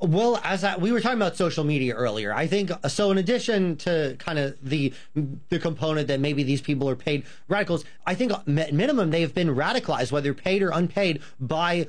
Well, we were talking about social media earlier, I think so. In addition to kind of the component that maybe these people are paid radicals, I think at minimum they have been radicalized, whether paid or unpaid, by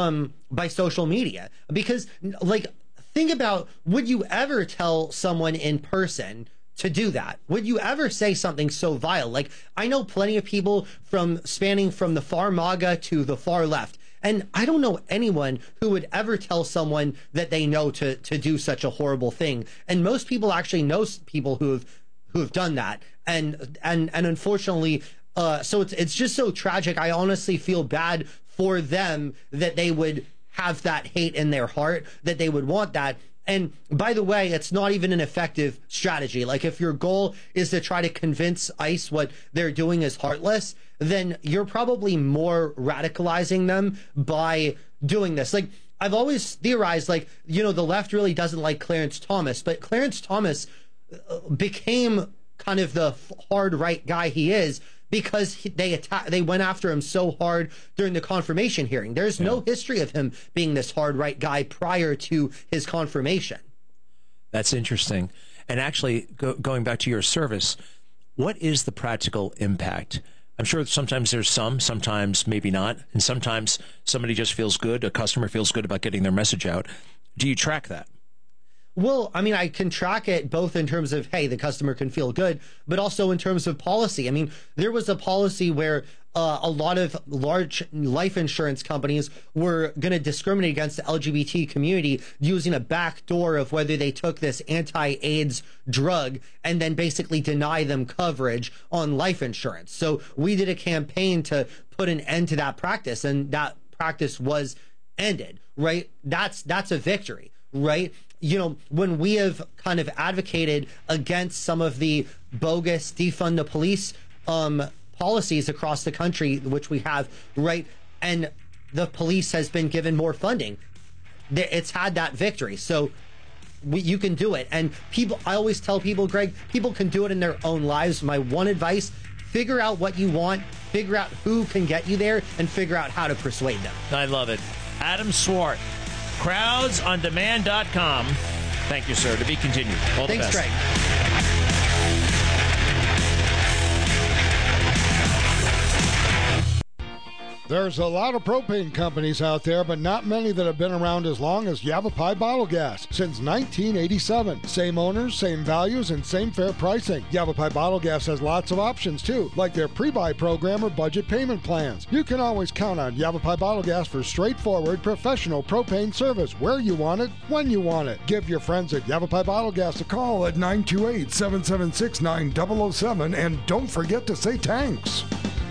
social media. Because, like, think about, would you ever tell someone in person to do that? Would you ever say something so vile? Like, I know plenty of people spanning from the far MAGA to the far left, and I don't know anyone who would ever tell someone that they know to do such a horrible thing. And most people actually know people who have done that. And unfortunately, so it's just so tragic. I honestly feel bad for them that they would have that hate in their heart, that they would want that. And by the way, it's not even an effective strategy. Like, if your goal is to try to convince ICE what they're doing is heartless, then you're probably more radicalizing them by doing this. Like, I've always theorized, like, the left really doesn't like Clarence Thomas, but Clarence Thomas became kind of the hard right guy he is because they went after him so hard during the confirmation hearing. There's no history of him being this hard right guy prior to his confirmation. That's interesting. And actually, going back to your service, what is the practical impact? I'm sure sometimes there's sometimes maybe not, and sometimes somebody just feels good, a customer feels good about getting their message out. Do you track that? Well, I mean, I can track it both in terms of, hey, the customer can feel good, but also in terms of policy. I mean, there was a policy where a lot of large life insurance companies were going to discriminate against the LGBT community using a back door of whether they took this anti-AIDS drug and then basically deny them coverage on life insurance. So we did a campaign to put an end to that practice, and that practice was ended, right? That's a victory, right? When we have kind of advocated against some of the bogus defund the police policies across the country, which we have, right, and the police has been given more funding, it's had that victory. So you can do it. And I always tell people, Greg, people can do it in their own lives. My one advice: figure out what you want, figure out who can get you there, and figure out how to persuade them. I love it. Adam Swart, crowdsondemand.com. Thank you, sir. To be continued. All the best. Thanks, Greg. There's a lot of propane companies out there, but not many that have been around as long as Yavapai Bottle Gas. Since 1987. Same owners, same values, and same fair pricing. Yavapai Bottle Gas has lots of options, too, like their pre-buy program or budget payment plans. You can always count on Yavapai Bottle Gas for straightforward, professional propane service where you want it, when you want it. Give your friends at Yavapai Bottle Gas a call at 928-776-9007, and don't forget to say thanks.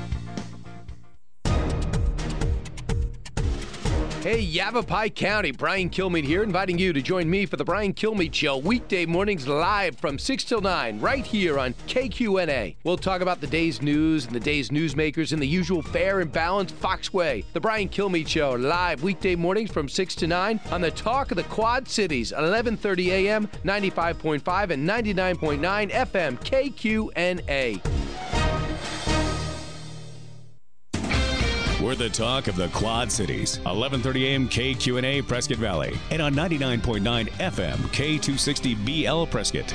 Hey, Yavapai County, Brian Kilmeade here, inviting you to join me for the Brian Kilmeade Show, weekday mornings live from 6 till 9, right here on KQNA. We'll talk about the day's news and the day's newsmakers in the usual fair and balanced Fox way. The Brian Kilmeade Show, live weekday mornings from 6 to 9 on the Talk of the Quad Cities, 1130 a.m., 95.5 and 99.9 FM, KQNA. We're the talk of the Quad Cities. 1130 AM KQNA Prescott Valley. And on 99.9 FM K260BL Prescott.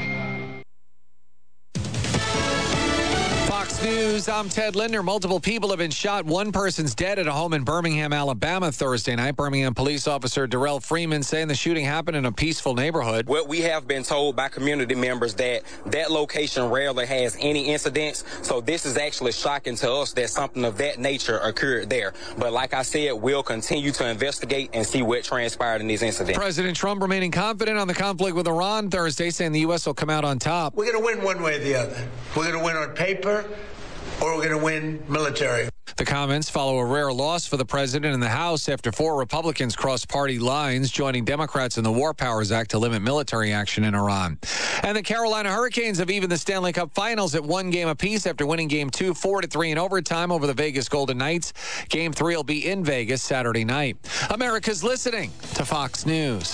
Fox News, I'm Ted Linder. Multiple people have been shot. One person's dead at a home in Birmingham, Alabama Thursday night. Birmingham police officer Darrell Freeman saying the shooting happened in a peaceful neighborhood. Well, we have been told by community members that that location rarely has any incidents. So this is actually shocking to us that something of that nature occurred there. But like I said, we'll continue to investigate and see what transpired in these incidents. President Trump remaining confident on the conflict with Iran Thursday, saying the U.S. will come out on top. We're going to win one way or the other. We're going to win on paper, or we're going to win military. The comments follow a rare loss for the president in the House after 4 Republicans crossed party lines, joining Democrats in the War Powers Act to limit military action in Iran. And the Carolina Hurricanes have evened the Stanley Cup Finals at 1 game apiece after winning Game 2 4-3 in overtime over the Vegas Golden Knights. Game 3 will be in Vegas Saturday night. America's listening to Fox News.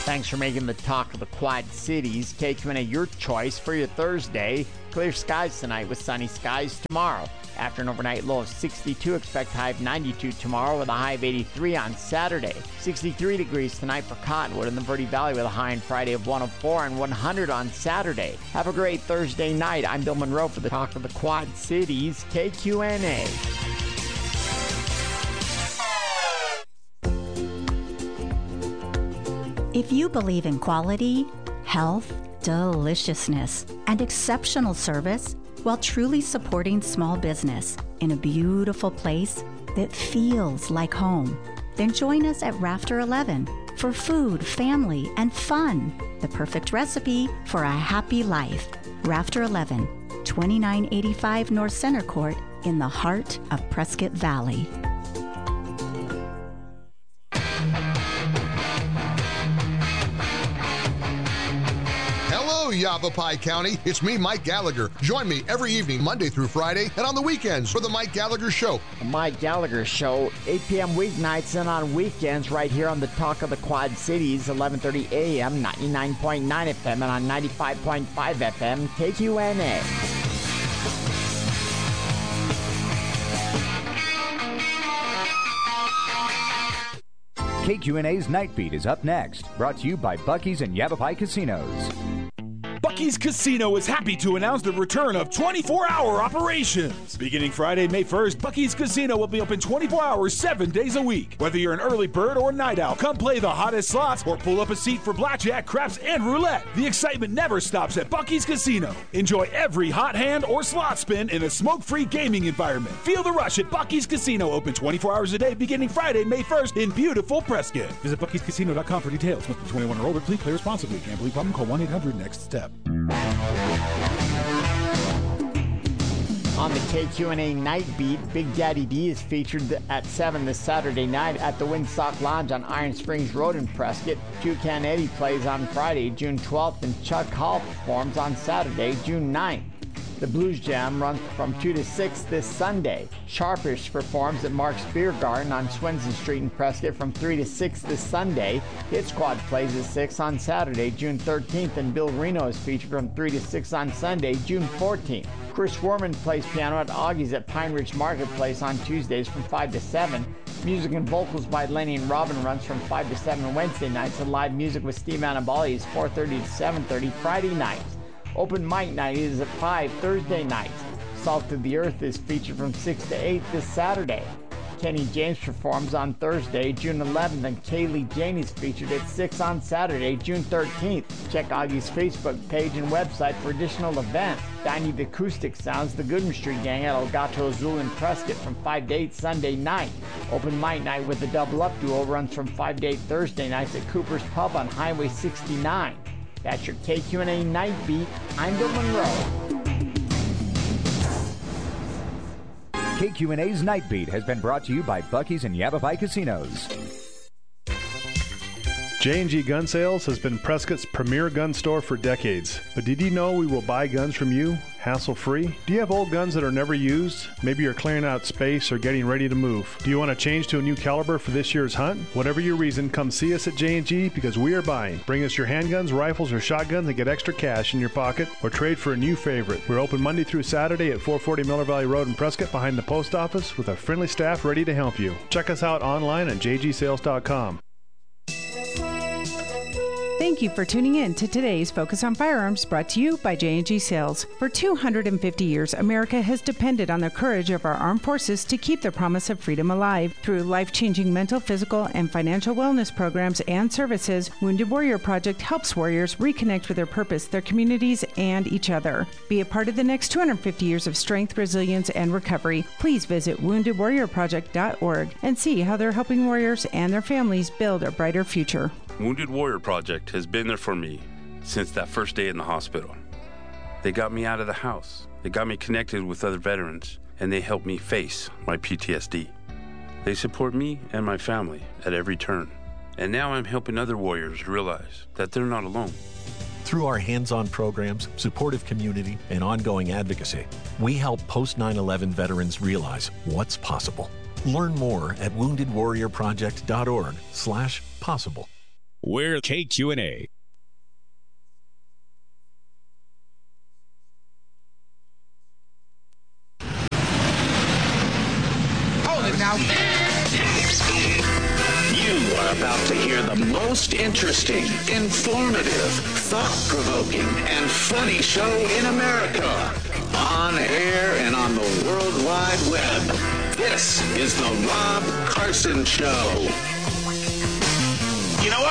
Thanks for making the talk of the Quad Cities. KQNA, your choice for your Thursday. Clear skies tonight with sunny skies tomorrow. After an overnight low of 62, expect high of 92 tomorrow with a high of 83 on Saturday. 63 degrees tonight for Cottonwood in the Verde Valley with a high on Friday of 104 and 100 on Saturday. Have a great Thursday night. I'm Bill Monroe for the talk of the Quad Cities, KQNA. If you believe in quality, health, deliciousness, and exceptional service while truly supporting small business in a beautiful place that feels like home, then join us at Rafter 11 for food, family, and fun. The perfect recipe for a happy life. Rafter 11, 2985 North Center Court in the heart of Prescott Valley. Yavapai County. It's me, Mike Gallagher. Join me every evening, Monday through Friday, and on the weekends for the Mike Gallagher Show. The Mike Gallagher Show, 8 p.m. weeknights and on weekends right here on the Talk of the Quad Cities, 11:30 a.m., 99.9 FM and on 95.5 FM, KQNA. KQNA's Night Beat is up next, brought to you by Buc-ee's and Yavapai Casinos. Buc-ee's Casino is happy to announce the return of 24-hour operations. Beginning Friday, May 1st, Buc-ee's Casino will be open 24 hours, 7 days a week. Whether you're an early bird or night owl, come play the hottest slots or pull up a seat for blackjack, craps, and roulette. The excitement never stops at Buc-ee's Casino. Enjoy every hot hand or slot spin in a smoke-free gaming environment. Feel the rush at Buc-ee's Casino, open 24 hours a day beginning Friday, May 1st in beautiful Prescott. Visit Buc-ee'sCasino.com for details. Must be 21 or older. Please play responsibly. Gambling problem? Call 1-800-NEXT-STEP. On the KQNA Night Beat, Big Daddy D is featured at 7 this Saturday night at the Windsock Lounge on Iron Springs Road in Prescott. Toucan Eddie plays on Friday, June 12th, and Chuck Hall performs on Saturday, June 9th. The Blues Jam runs from 2 to 6 this Sunday. Sharpish performs at Mark's Beer Garden on Swenson Street in Prescott from 3 to 6 this Sunday. Hit Squad plays at 6 on Saturday, June 13th, and Bill Reno is featured from 3 to 6 on Sunday, June 14th. Chris Werman plays piano at Augie's at Pine Ridge Marketplace on Tuesdays from 5 to 7. Music and vocals by Lenny and Robin runs from 5 to 7 Wednesday nights, and live music with Steve Annabali is 4:30 to 7:30 Friday nights. Open mic night is at 5 Thursday nights. Salt of the Earth is featured from 6 to 8 this Saturday. Kenny James performs on Thursday, June 11th, and Kaylee Jane is featured at 6 on Saturday, June 13th. Check Augie's Facebook page and website for additional events. Diney the Acoustic Sounds, the Goodman Street Gang at El Gato Azul in Prescott from 5 to 8 Sunday night. Open mic night with the Double Up Duo runs from 5 to 8 Thursday nights at Cooper's Pub on Highway 69. That's your KQNA Night Beat. I'm Bill Monroe. KQNA's Night Beat has been brought to you by Buc-ee's and Yavapai Casinos. J&G Gun Sales has been Prescott's premier gun store for decades. But did you know we will buy guns from you, hassle-free? Do you have old guns that are never used? Maybe you're clearing out space or getting ready to move. Do you want to change to a new caliber for this year's hunt? Whatever your reason, come see us at J&G because we are buying. Bring us your handguns, rifles, or shotguns and get extra cash in your pocket or trade for a new favorite. We're open Monday through Saturday at 440 Miller Valley Road in Prescott behind the post office with a friendly staff ready to help you. Check us out online at jgsales.com. Thank you for tuning in to today's Focus on Firearms, brought to you by J&G Sales. For 250 years, America has depended on the courage of our armed forces to keep the promise of freedom alive. Through life-changing mental, physical, and financial wellness programs and services, Wounded Warrior Project helps warriors reconnect with their purpose, their communities, and each other. Be a part of the next 250 years of strength, resilience, and recovery. Please visit woundedwarriorproject.org and see how they're helping warriors and their families build a brighter future. Wounded Warrior Project has been there for me since that first day in the hospital. They got me out of the house, they got me connected with other veterans, and they helped me face my PTSD. They support me and my family at every turn. And now I'm helping other warriors realize that they're not alone. Through our hands-on programs, supportive community, and ongoing advocacy, we help post-9/11 veterans realize what's possible. Learn more at woundedwarriorproject.org/possible. We're KQNA. Now, you are about to hear the most interesting, informative, thought-provoking, and funny show in America. On air and on the World Wide Web. This is the Rob Carson Show. You know what?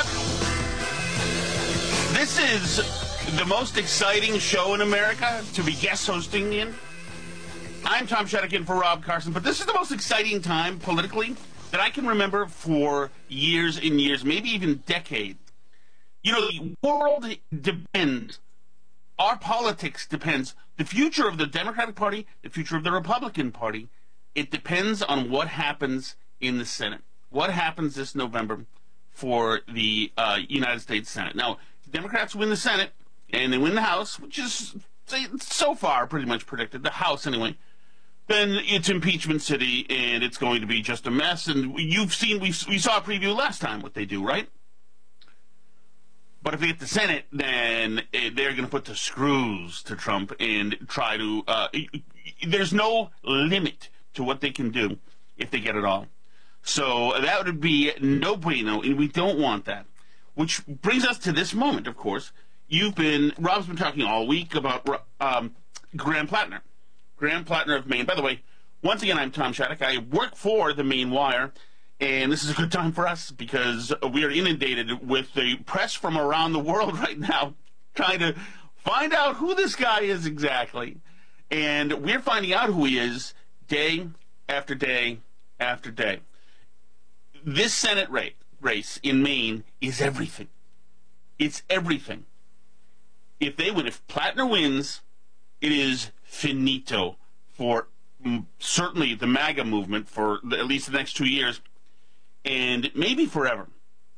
This is the most exciting show in America to be guest hosting in. I'm Tom Shedikin for Rob Carson, but this is the most exciting time politically that I can remember for years and years, maybe even decades. You know, the world depends. Our politics depends. The future of the Democratic Party, the future of the Republican Party, it depends on what happens in the Senate. What happens this November for the United States Senate. Now, the Democrats win the Senate, and they win the House, which is so far pretty much predicted, the House anyway. Then it's impeachment city, and it's going to be just a mess. And you've seen, we saw a preview last time what they do, right? But if they get the Senate, then they're going to put the screws to Trump and try to. There's no limit to what they can do if they get it all. So that would be no bueno, and we don't want that. Which brings us to this moment, of course. Rob's been talking all week about Graham Plattner. Graham Plattner of Maine. By the way, once again, I'm Tom Shattuck. I work for the Maine Wire, and this is a good time for us because we are inundated with the press from around the world right now trying to find out who this guy is exactly. And we're finding out who he is day after day after day. This Senate race in Maine is everything. It's everything. If Plattner wins, it is finito for certainly the MAGA movement for at least the next 2 years, and maybe forever.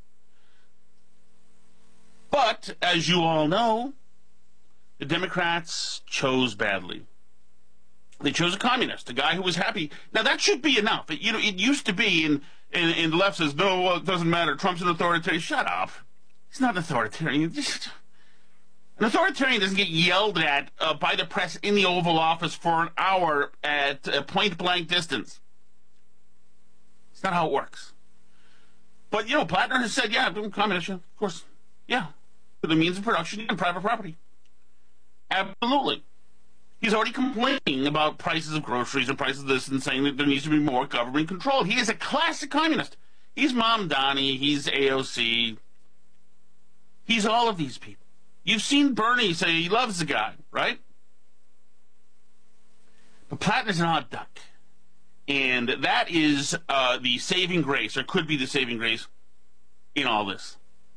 But, as you all know, the Democrats chose badly. They chose a communist, a guy who was happy. Now, that should be enough. It used to be, and the left says, no, well, it doesn't matter. Trump's an authoritarian. Shut up. He's not an authoritarian. An authoritarian doesn't get yelled at by the press in the Oval Office for an hour at point-blank distance. It's not how it works. But, Plattner has said, yeah, communist, of course, yeah, for the means of production and private property. Absolutely. He's already complaining about prices of groceries and prices of this and saying that there needs to be more government control. He is a classic communist. He's Mamdani, he's AOC, he's all of these people. You've seen Bernie say he loves the guy, right? But Plattner's an odd duck. And that is the saving grace, or could be the saving grace, in all this.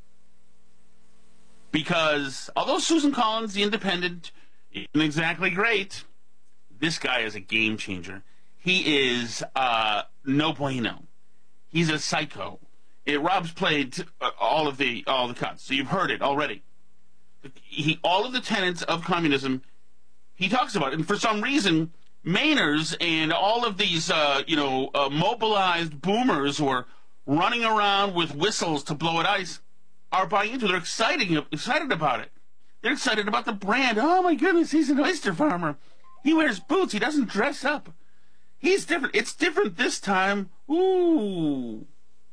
Because although Susan Collins, the Independent, isn't exactly great, this guy is a game changer. He is no bueno. He's a psycho. Rob's played all the cuts, so you've heard it already. All of the tenets of communism, he talks about it. And for some reason, Mainers and all of these, mobilized boomers who are running around with whistles to blow at ice are buying into it. They're excited about it. They're excited about the brand. Oh, my goodness, he's an oyster farmer. He wears boots. He doesn't dress up. He's different. It's different this time. Ooh.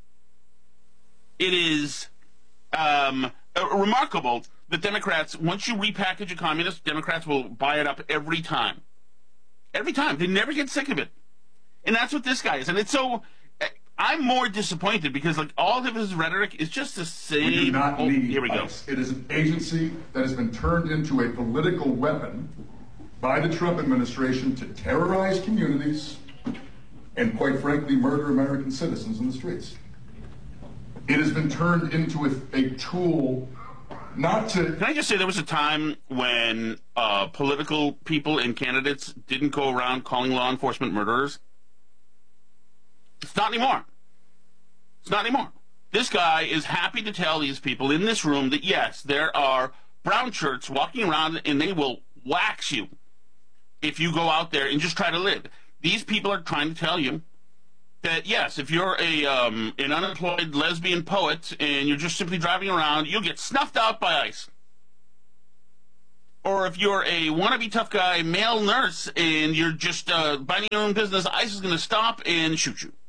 It is remarkable. The Democrats, once you repackage a communist, Democrats will buy it up every time. Every time. They never get sick of it. And that's what this guy is. And it's so... I'm more disappointed because, all of his rhetoric is just the same... We do not need here we go. ICE. It is an agency that has been turned into a political weapon by the Trump administration to terrorize communities and, quite frankly, murder American citizens in the streets. It has been turned into a tool... Can I just say there was a time when political people and candidates didn't go around calling law enforcement murderers? It's not anymore. It's not anymore. This guy is happy to tell these people in this room that, yes, there are brown shirts walking around and they will wax you if you go out there and just try to live. These people are trying to tell you that, yes, if you're an unemployed lesbian poet and you're just simply driving around, you'll get snuffed out by ICE. Or if you're a wannabe tough guy male nurse and you're just minding your own business, ICE is going to stop and shoot you.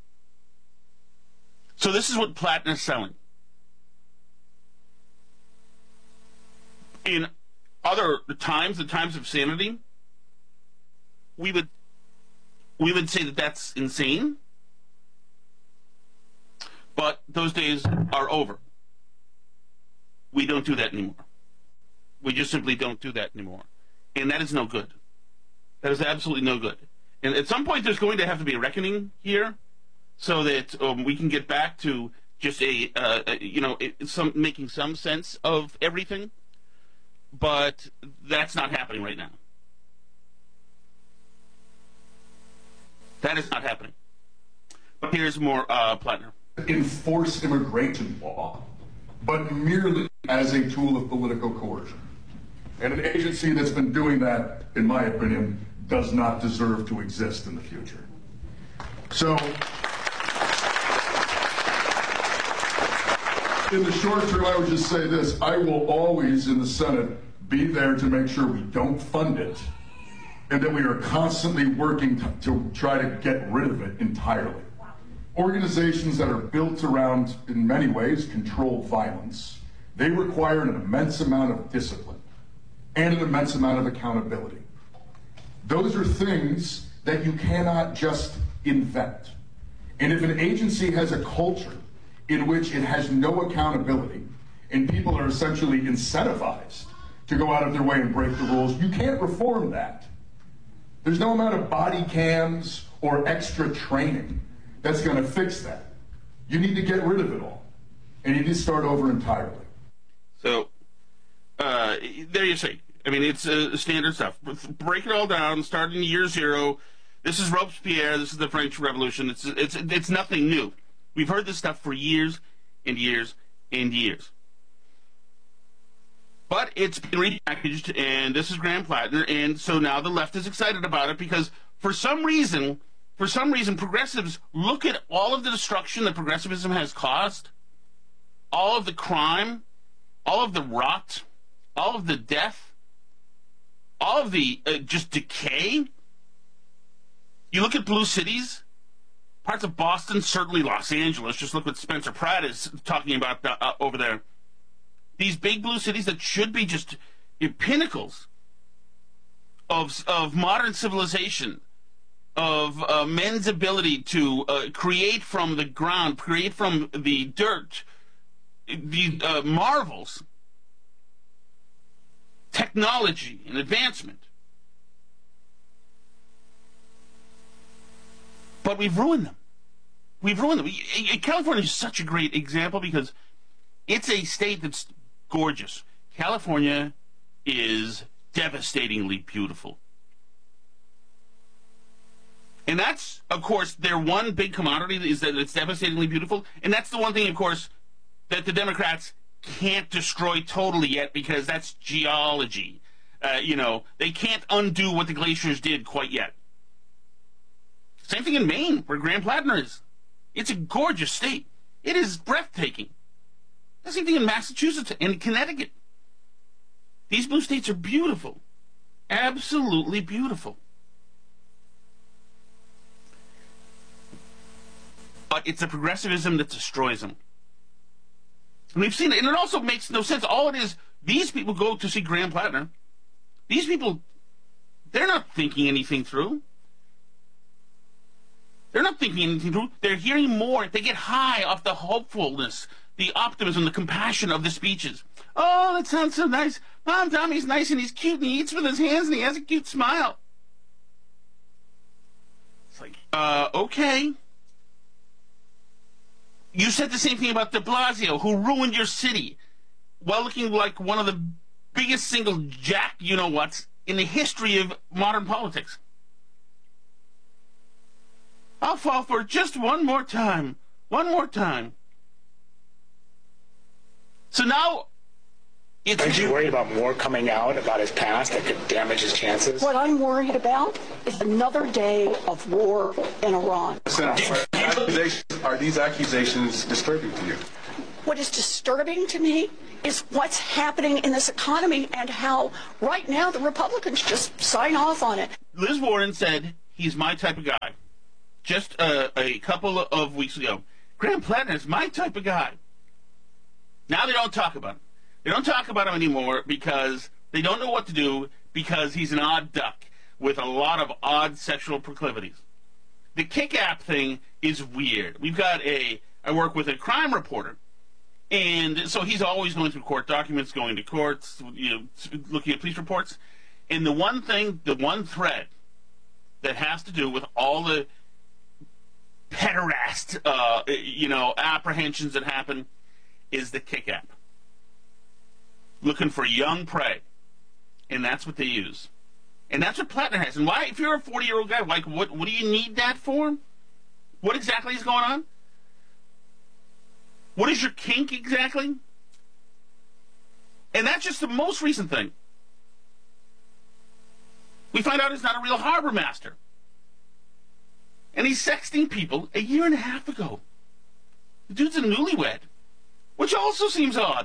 So this is what Plattner is selling. In other times, the times of sanity, we would say that that's insane. But those days are over. We don't do that anymore. We just simply don't do that anymore. And that is no good. That is absolutely no good. And at some point, there's going to have to be a reckoning here so that we can get back to just making some sense of everything. But that's not happening right now. That is not happening. But here's more Plattner. Enforce immigration law, but merely as a tool of political coercion. And an agency that's been doing that, in my opinion, does not deserve to exist in the future. So, in the short term, I would just say this. I will always, in the Senate, be there to make sure we don't fund it and that we are constantly working to try to get rid of it entirely. Organizations that are built around, in many ways, controlled violence, they require an immense amount of discipline and an immense amount of accountability. Those are things that you cannot just invent. And if an agency has a culture in which it has no accountability and people are essentially incentivized to go out of their way and break the rules, you can't reform that. There's no amount of body cams or extra training that's going to fix that. You need to get rid of it all. And you need to start over entirely. So, there you see. I mean, it's standard stuff. Break it all down, start in year zero. This is Robespierre. This is the French Revolution. It's nothing new. We've heard this stuff for years and years and years. But it's been repackaged, and this is Graham Plattner, and so now the left is excited about it because for some reason, progressives look at all of the destruction that progressivism has caused, all of the crime, all of the rot, all of the death, all of the just decay. You look at blue cities, parts of Boston, certainly Los Angeles. Just look what Spencer Pratt is talking about over there. These big blue cities that should be just pinnacles of modern civilization, of men's ability to create from the ground, create from the dirt, the marvels, technology and advancement. But we've ruined them. We've ruined them. California is such a great example because it's a state that's gorgeous. California is devastatingly beautiful. And that's, of course, their one big commodity is that it's devastatingly beautiful. And that's the one thing, of course, that the Democrats can't destroy totally yet because that's geology. They can't undo what the glaciers did quite yet. Same thing in Maine, where Graham Plattner is. It's a gorgeous state. It is breathtaking. The same thing in Massachusetts and Connecticut. These blue states are beautiful. Absolutely beautiful. But it's the progressivism that destroys them. And we've seen it, and it also makes no sense. All it is, these people go to see Graham Plattner. These people, they're not thinking anything through. They're not thinking anything through. They're hearing more. They get high off the hopefulness, the optimism, the compassion of the speeches. Oh, that sounds so nice. Mom, Tommy's nice and he's cute and he eats with his hands and he has a cute smile. It's like, okay. You said the same thing about de Blasio, who ruined your city while looking like one of the biggest single jack you-know-whats in the history of modern politics. I'll fall for it just one more time. One more time. So now Aren't you worried about more coming out about his past that could damage his chances? What I'm worried about is another day of war in Iran. Are these accusations disturbing to you? What is disturbing to me is what's happening in this economy and how right now the Republicans just sign off on it. Liz Warren said he's my type of guy just a couple of weeks ago. Graham Plattner is my type of guy. Now they don't talk about him. They don't talk about him anymore because they don't know what to do because he's an odd duck with a lot of odd sexual proclivities. The Kick app thing is weird. I work with a crime reporter, and so he's always going through court documents, going to courts, looking at police reports. And the one thread that has to do with all the pederast, apprehensions that happen is the Kick app. Looking for young prey. And that's what they use. And that's what Plattner has. And why, if you're a 40-year-old guy, like, what do you need that for? What exactly is going on? What is your kink exactly? And that's just the most recent thing. We find out he's not a real harbor master. And he's sexting people a year and a half ago. The dude's a newlywed, which also seems odd.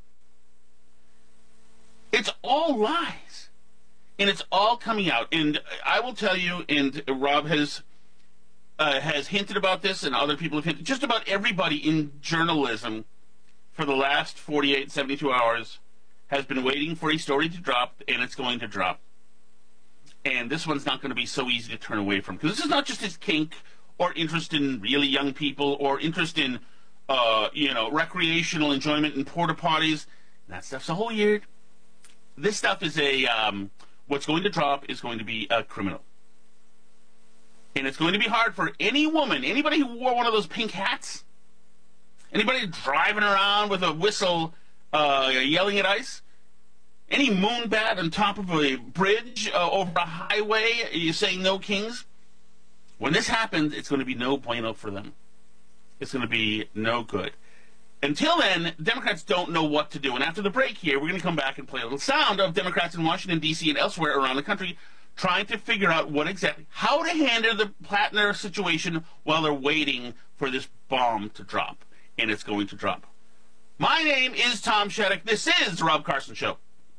It's all lies. And it's all coming out. And I will tell you, and Rob has hinted about this, and other people have hinted, just about everybody in journalism for the last 48, 72 hours has been waiting for a story to drop, and it's going to drop. And this one's not going to be so easy to turn away from. Because this is not just his kink or interest in really young people or interest in, recreational enjoyment and porta potties. That stuff's a whole year. This stuff is what's going to drop is going to be a criminal. And it's going to be hard for any woman, anybody who wore one of those pink hats, anybody driving around with a whistle yelling at ice, any moonbat on top of a bridge over a highway, you saying no kings. When this happens, it's going to be no bueno for them. It's going to be no good. Until then, Democrats don't know what to do. And after the break here, we're going to come back and play a little sound of Democrats in Washington, D.C. and elsewhere around the country trying to figure out how to handle the Plattner situation while they're waiting for this bomb to drop. And it's going to drop. My name is Tom Shattuck. This is The Rob Carson Show.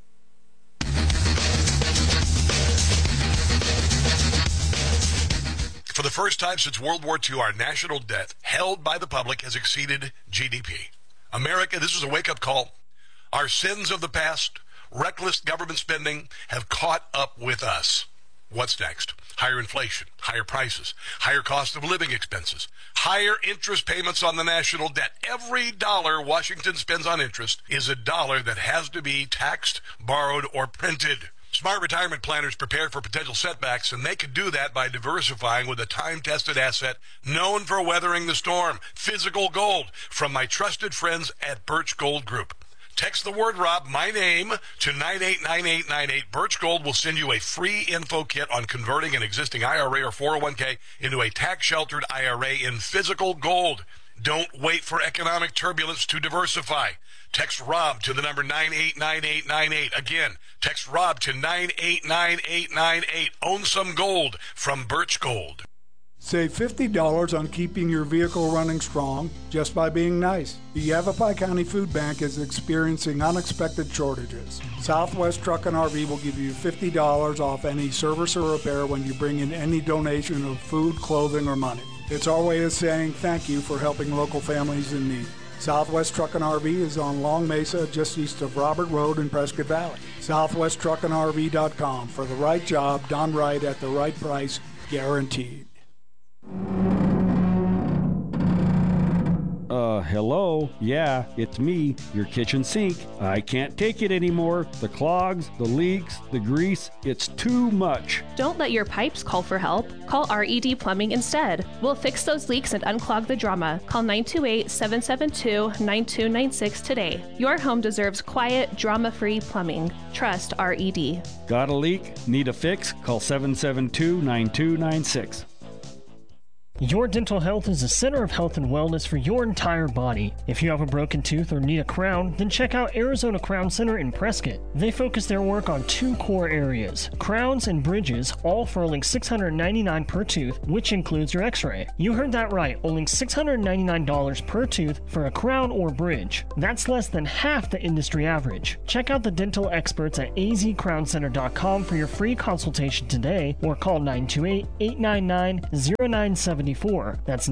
For the first time since World War II, our national debt held by the public has exceeded GDP. America, this was a wake-up call. Our sins of the past, reckless government spending, have caught up with us. What's next? Higher inflation, higher prices, higher cost of living expenses, higher interest payments on the national debt. Every dollar Washington spends on interest is a dollar that has to be taxed, borrowed, or printed. Smart retirement planners prepare for potential setbacks, and they can do that by diversifying with a time-tested asset known for weathering the storm, physical gold, from my trusted friends at Birch Gold Group. Text the word Rob, my name, to 989898. Birch Gold will send you a free info kit on converting an existing IRA or 401k into a tax-sheltered IRA in physical gold. Don't wait for economic turbulence to diversify. Text Rob to the number 989898. Again, text Rob to 989898. Own some gold from Birch Gold. Save $50 on keeping your vehicle running strong just by being nice. The Yavapai County Food Bank is experiencing unexpected shortages. Southwest Truck and RV will give you $50 off any service or repair when you bring in any donation of food, clothing, or money. It's our way of saying thank you for helping local families in need. Southwest Truck and RV is on Long Mesa, just east of Robert Road in Prescott Valley. SouthwestTruckandRV.com. For the right job, done right at the right price, guaranteed. Hello? Yeah, it's me, your kitchen sink. I can't take it anymore. The clogs, the leaks, the grease, it's too much. Don't let your pipes call for help. Call RED Plumbing instead. We'll fix those leaks and unclog the drama. Call 928-772-9296 today. Your home deserves quiet, drama-free plumbing. Trust RED. Got a leak? Need a fix? Call 772-9296. Your dental health is the center of health and wellness for your entire body. If you have a broken tooth or need a crown, then check out Arizona Crown Center in Prescott. They focus their work on 2 core areas, crowns and bridges, all for only $699 per tooth, which includes your x-ray. You heard that right, only $699 per tooth for a crown or bridge. That's less than half the industry average. Check out the dental experts at azcrowncenter.com for your free consultation today, or call 928-899-0974. That's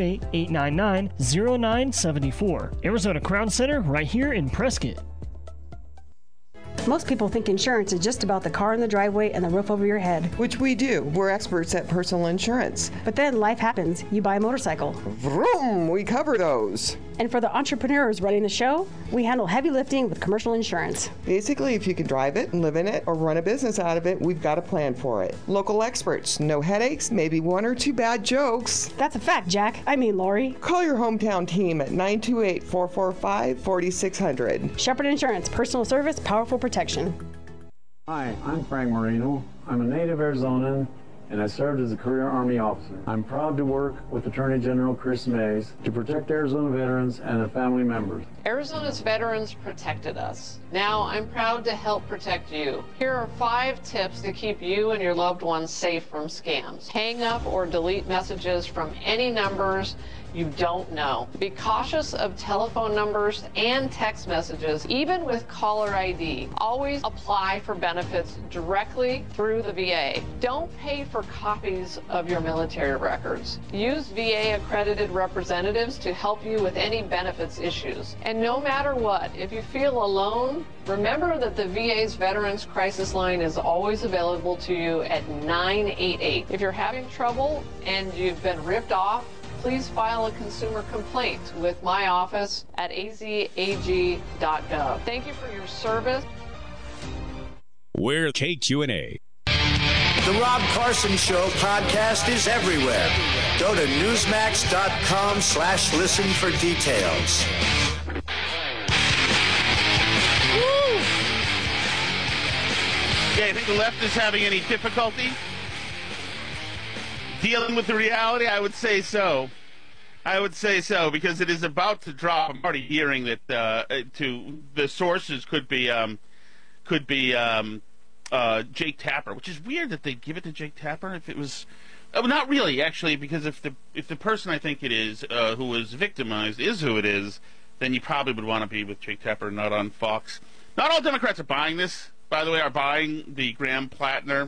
928-899-0974. Arizona Crown Center, right here in Prescott. Most people think insurance is just about the car in the driveway and the roof over your head. Which we do. We're experts at personal insurance. But then life happens. You buy a motorcycle. Vroom! We cover those. And for the entrepreneurs running the show, we handle heavy lifting with commercial insurance. Basically, if you can drive it and live in it or run a business out of it, we've got a plan for it. Local experts, no headaches, maybe 1 or 2 bad jokes. That's a fact, Jack. I mean, Lori. Call your hometown team at 928-445-4600. Shepherd Insurance, personal service, powerful protection. Hi, I'm Frank Moreno. I'm a native Arizonan, and I served as a career Army officer. I'm proud to work with Attorney General Chris Mays to protect Arizona veterans and their family members. Arizona's veterans protected us. Now I'm proud to help protect you. Here are 5 tips to keep you and your loved ones safe from scams. Hang up or delete messages from any numbers you don't know. Be cautious of telephone numbers and text messages, even with caller ID. Always apply for benefits directly through the VA. Don't pay for copies of your military records. Use VA accredited representatives to help you with any benefits issues. And no matter what, if you feel alone, remember that the VA's Veterans Crisis Line is always available to you at 988. If you're having trouble and you've been ripped off, please file a consumer complaint with my office at azag.gov. Thank you for your service. We're KQNA. The Rob Carson Show podcast is everywhere. Go to newsmax.com/listen for details. Woo! Yeah, I think the left is having any difficulty dealing with the reality. I would say so. Because it is about to drop. I'm already hearing that to the sources could be Jake Tapper, which is weird that they give it to Jake Tapper. If it was, not really actually, because if the person I think it is who was victimized is who it is, then you probably would want to be with Jake Tapper, not on Fox. Not all Democrats are buying this, by the way. Are buying the Graham Plattner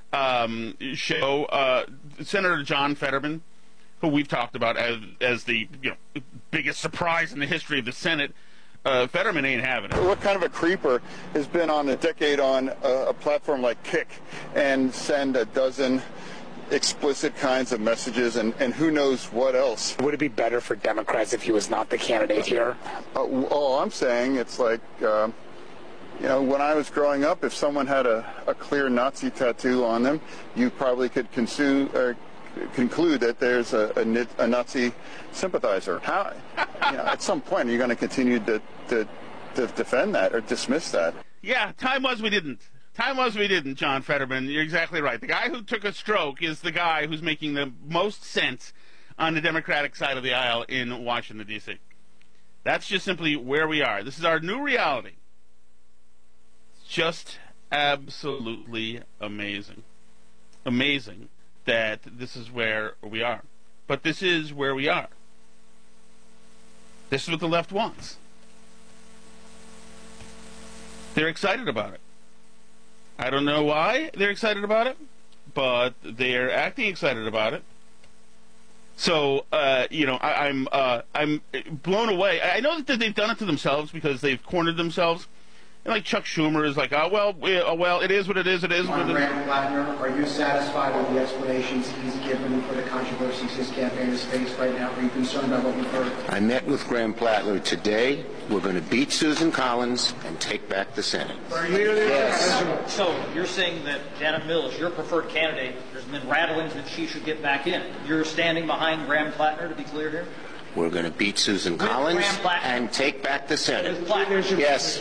show. Senator John Fetterman, who we've talked about as the biggest surprise in the history of the Senate, Fetterman ain't having it. What kind of a creeper has been on a decade on a platform like Kick and send a dozen explicit kinds of messages and who knows what else? Would it be better for Democrats if he was not the candidate here? All I'm saying, it's like, when I was growing up, if someone had a clear Nazi tattoo on them, you probably could conclude that there's a Nazi sympathizer. How? At some point, are you going to continue to defend that or dismiss that? Yeah, time was we didn't. John Fetterman. You're exactly right. The guy who took a stroke is the guy who's making the most sense on the Democratic side of the aisle in Washington, D.C. That's just simply where we are. This is our new reality. It's just absolutely amazing. Amazing that this is where we are. But this is where we are. This is what the left wants. They're excited about it. I don't know why they're excited about it, but they're acting excited about it. So, I'm blown away. I know that they've done it to themselves because they've cornered themselves. And like Chuck Schumer is like, it is what it is. It is what it is. Graham Plattner, are you satisfied with the explanations he's given for the controversies his campaign is faced right now? Are you concerned about what we've heard? I met with Graham Plattner today. We're going to beat Susan Collins and take back the Senate. Yes. So you're saying that Janet Mills, your preferred candidate, there's been rattlings that she should get back in. You're standing behind Graham Plattner, to be clear here? We're going to beat Susan Collins and take back the Senate. Yes.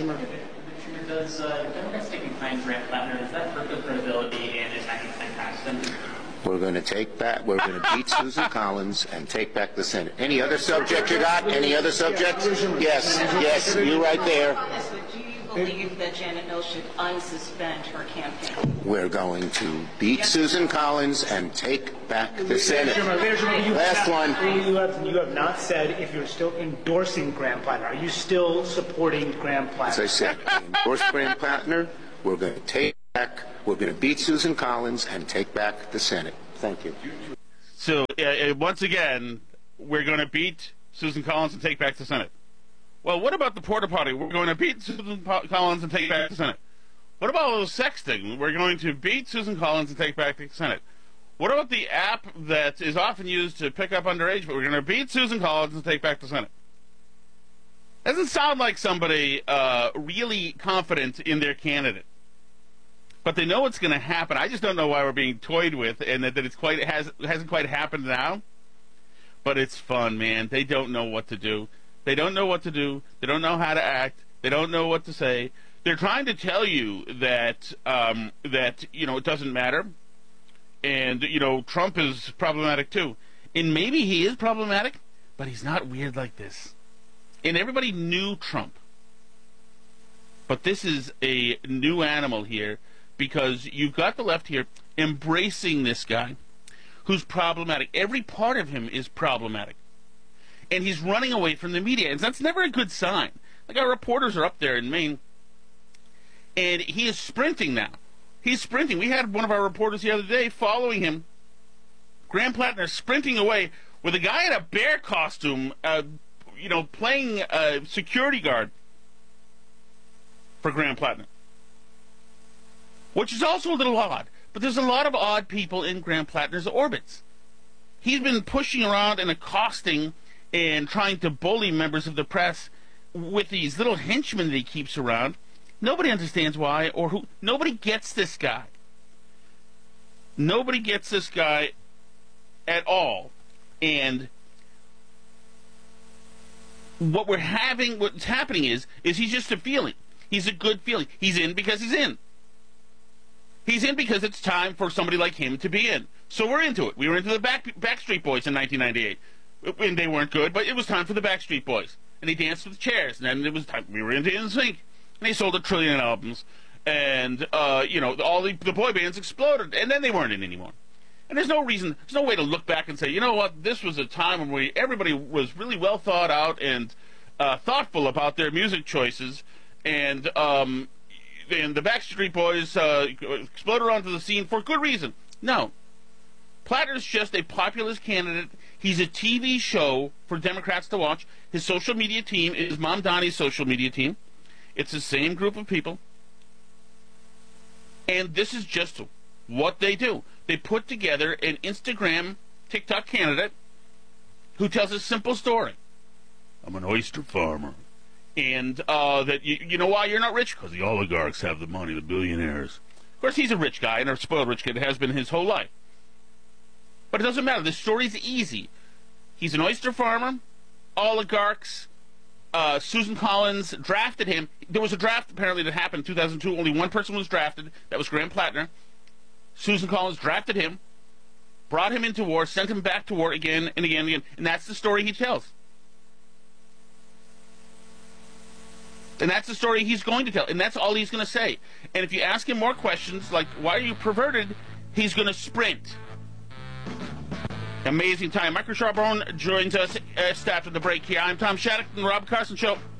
Does Democrats taking behind Graham Plattner, does that hurt their credibility in attacking Ken Paxton? We're going to beat Susan Collins and take back the Senate. Any other subject you got? Any other subjects? Yes, you right there. Do you believe that Janet Mills should unsuspend her campaign? We're going to beat Susan Collins and take back the Senate. Last one. You have not said if you're still endorsing Graham Plattner. Are you still supporting Graham Plattner? As I said, I endorse Graham Plattner. We're going to beat Susan Collins and take back the Senate. Thank you. So, once again, we're going to beat Susan Collins and take back the Senate. Well, what about the porta potty? We're going to beat Susan Collins and take back the Senate. What about all those sexting? We're going to beat Susan Collins and take back the Senate. What about the app that is often used to pick up underage, but we're going to beat Susan Collins and take back the Senate? Doesn't sound like somebody really confident in their candidate. But they know what's going to happen. I just don't know why we're being toyed with, and that it hasn't quite happened now. But it's fun, man. They don't know what to do. They don't know what to do. They don't know how to act. They don't know what to say. They're trying to tell you that it doesn't matter, and Trump is problematic too. And maybe he is problematic, but he's not weird like this. And everybody knew Trump, but this is a new animal here. Because you've got the left here embracing this guy who's problematic. Every part of him is problematic. And he's running away from the media. And that's never a good sign. Like our reporters are up there in Maine. And he is sprinting now. He's sprinting. We had one of our reporters the other day following him. Graham Plattner sprinting away with a guy in a bear costume, playing security guard for Graham Plattner. Which is also a little odd. But there's a lot of odd people in Graham Plattner's orbits. He's been pushing around and accosting and trying to bully members of the press with these little henchmen that he keeps around. Nobody understands why or who. Nobody gets this guy. Nobody gets this guy at all. And what's happening is he's just a feeling. He's a good feeling. He's in because he's in. He's in because it's time for somebody like him to be in. So we're into it. We were into the Backstreet Boys in 1998. And they weren't good, but it was time for the Backstreet Boys. And they danced with chairs. And then it was time. We were into NSYNC. And they sold 1 trillion albums. And, all the boy bands exploded. And then they weren't in anymore. And there's no way to look back and say, you know what, this was a time when everybody was really well thought out and thoughtful about their music choices. And the Backstreet Boys exploded onto the scene for good reason. No. Plattner's just a populist candidate. He's a TV show for Democrats to watch. His social media team is Mom Donnie's social media team. It's the same group of people. And this is just what they do. They put together an Instagram, TikTok candidate who tells a simple story. I'm an oyster farmer. And that you know why you're not rich? Because the oligarchs have the money, the billionaires. Of course, he's a rich guy, and a spoiled rich kid has been his whole life. But it doesn't matter. The story's easy. He's an oyster farmer, oligarchs, Susan Collins drafted him. There was a draft, apparently, that happened in 2002. Only one person was drafted. That was Graham Plattner. Susan Collins drafted him, brought him into war, sent him back to war again and again and again. And that's the story he tells. And that's the story he's going to tell. And that's all he's going to say. And if you ask him more questions, like, why are you perverted? He's going to sprint. Amazing time. Michael Charbonne joins us after the break here. I'm Tom Shattuck from the Rob Carson Show.